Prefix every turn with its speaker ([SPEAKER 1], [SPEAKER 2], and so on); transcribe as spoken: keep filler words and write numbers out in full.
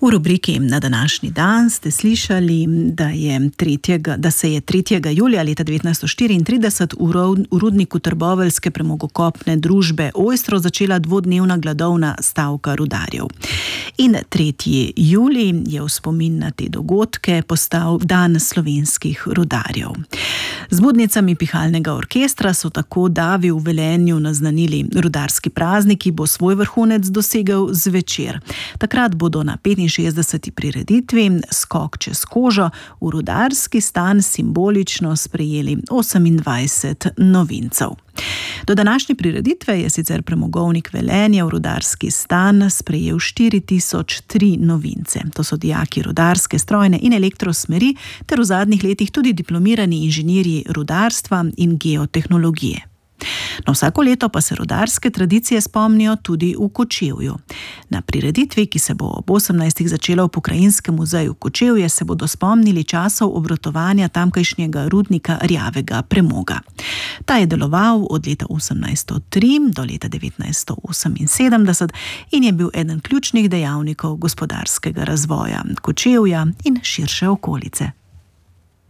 [SPEAKER 1] V rubriki Na današnji dan ste slišali, da, je tretjega, da se je tretjega julija leta devetnajststo štiriintrideset v rudniku trboveljske premogokopne družbe Ojstro začela dvodnevna gladovna stavka rudarjev. In tretji julij je v spomin na te dogodke postal dan slovenskih rudarjev. Z budnicami pihalnega orkestra so tako davi v Velenju naznanili rudarski praznik, ki bo svoj vrhunec dosegel zvečer. Takrat bodo na petinšestdeseti prireditvi Skok čez kožo v rudarski stan simbolično sprejeli osemindvajset novincev. Do današnje prireditve je sicer premogovnik Velenje v rudarski stan sprejel štiri tisoč tri novince. To so dijaki rudarske, strojne in elektrosmeri ter v zadnjih letih tudi diplomirani inženirji rudarstva in geotehnologije. No, vsako leto pa se rudarske tradicije spomnijo tudi v Kočevju. Na prireditvi, ki se bo ob osemnajstih začela v Pokrajinskem muzeju Kočevje, se bodo spomnili časov obratovanja tamkajšnjega rudnika rjavega premoga. Ta je deloval od leta osemnajststo tri do leta devetnajststo oseminsedemdeset in je bil eden ključnih dejavnikov gospodarskega razvoja Kočevja in širše okolice.